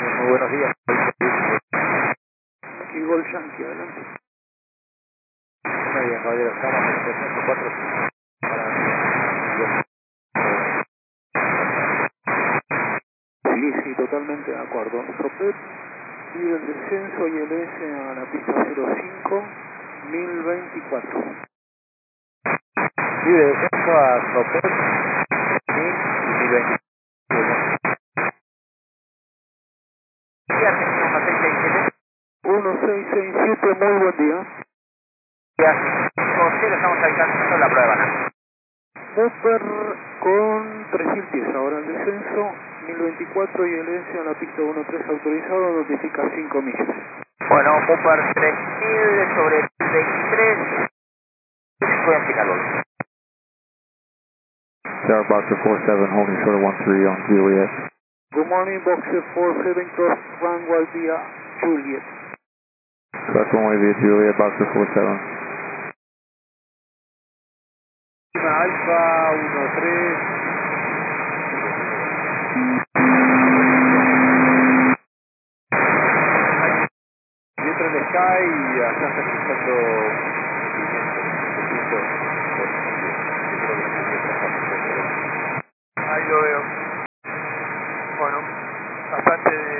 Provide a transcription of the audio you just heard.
Muy buenos días. Aquí Gol Yankee, adelante. Muy bien, caballero, estamos en 304 para... Sí, totalmente de acuerdo. Sopet pide el descenso y el S a la pista 05, 1024. Pide descenso a Sopet 1000 y 1020. Sí, Argentina 1667, muy buen día. 1667. Estamos alcanzando la prueba, ¿no? Mupper con 3000 pies, ahora el descenso, 1024 y el S a la pista 13 autorizado, notifica 5 millas. Bueno, Cooper 3000 sobre 23. Voy a explicarlo. Tower Boxer 47, holding short 13 on Juliet. Good morning, Boxer 47, cross runway via Juliet. Cross runway via Juliet, Boxer 47.